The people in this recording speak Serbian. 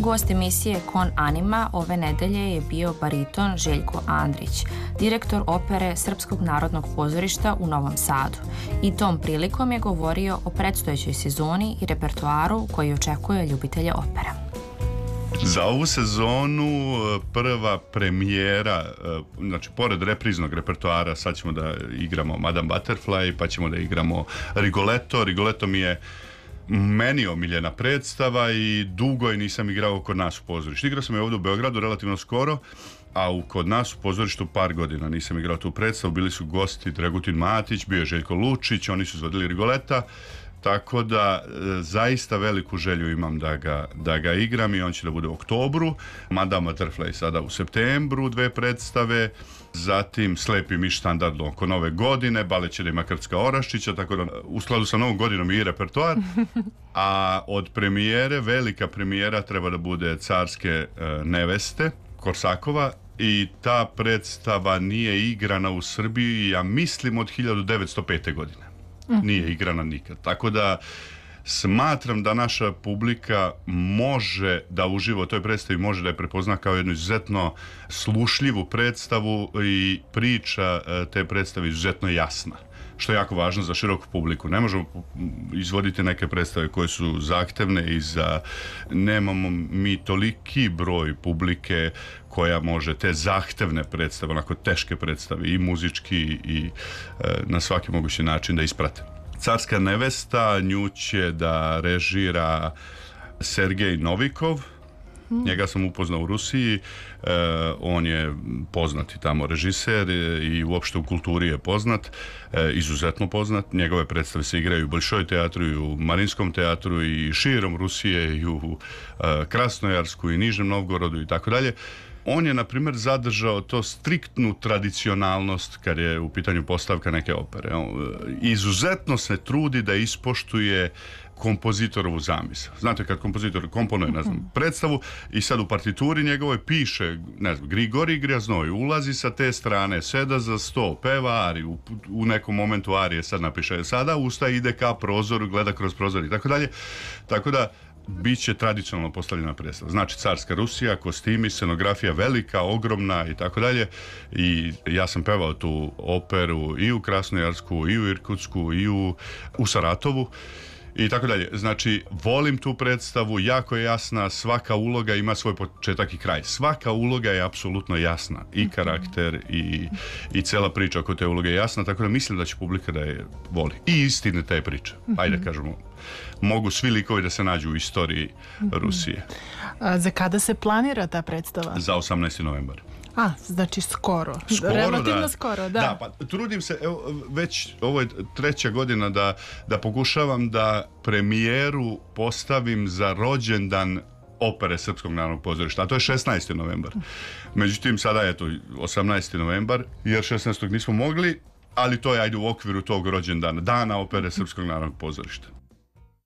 Gost emisije Kon Anima ove nedelje je bio bariton Željko Andrić, direktor opere Srpskog narodnog pozorišta u Novom Sadu. I tom prilikom je govorio o predstojećoj sezoni i repertoaru koji očekuje ljubitelje opera. Za ovu sezonu prva premijera, znači pored repriznog repertoara, sad ćemo da igramo Madame Butterfly, pa ćemo da igramo Rigoletto. Rigoletto mi je meni omiljena predstava i dugo je nisam igrao kod nas u pozorištu. Igrao sam je ovdje u Beogradu relativno skoro, a kod nas u pozorištu par godina nisam igrao tu predstavu. Bili su gosti Dragutin Matić, bio je Željko Lučić, oni su izvodili Rigoletta. Tako da zaista veliku želju imam da ga igram i on će da bude u oktobru. Madame Butterfly sada u septembru, 2 predstave. Zatim Slepi miš standardno oko nove godine, balet će da ima Krcka Oraščića, tako da u skladu sa novom godinom i repertoar. A od premijere, velika premijera treba da bude Carske neveste Korsakova. I ta predstava nije igrana u Srbiji, ja mislim, od 1905. godine. Nije igrana nikad. Tako da smatram da naša publika može da uživa u toj predstavi, može da je prepozna kao jednu izuzetno slušljivu predstavu i priča te predstave izuzetno jasna, što je jako važno za široku publiku. Ne možemo izvoditi neke predstave koje su zahtevne i nemamo mi toliki broj publike koja može te zahtevne predstave, onako teške predstave i muzički i na svaki mogući način da isprate. Carska nevesta, nju će da režira Sergej Novikov. Njega sam upoznao u Rusiji, on je poznati tamo režiser i uopšte u kulturi je poznat, izuzetno poznat. Njegove predstave se igraju u Bolšoj teatru i u Marinskom teatru i širom Rusije i u Krasnojarsku i Nižnem Novgorodu i tako dalje. On je, na primjer, zadržao to striktnu tradicionalnost kad je u pitanju postavka neke opere. Izuzetno se trudi da ispoštuje kompozitorovu zamisao. Znate, kad kompozitor komponuje, ne znam, predstavu i sad u partituri njegovoj piše, ne znam, Grigorij Grjaznoj ulazi sa te strane, seda za sto, peva ariju, u nekom momentu arije sad napiše, sada ustaje, ide ka prozoru, gleda kroz prozor i tako dalje. Tako da bit će tradicionalno postavljena predstava. Znači Carska Rusija, kostimi, scenografija velika, ogromna i tako dalje. I ja sam pevao tu operu i u Krasnojarsku, i u Irkutsku, i u Saratovu i tako dalje. Znači, volim tu predstavu, jako je jasna, svaka uloga ima svoj početak i kraj. Svaka uloga je apsolutno jasna. I karakter i cela priča oko te uloge je jasna, tako da mislim da će publika da je voli. I istine te priče. Ajde kažemo, mogu svi likovi da se nađu u istoriji Rusije. Za kada se planira ta predstava? Za 18. novembar. Znači skoro. Relativno da. Skoro, da. Da, pa trudim se, evo, već ovo je 3. godina da pokušavam da premijeru postavim za rođendan opere Srpskog narodnog pozorišta, a to je 16. novembar. Međutim, sada je to 18. novembar, jer 16. nismo mogli, ali to je, ajde, u okviru tog rođendana, dana opere Srpskog narodnog pozorišta.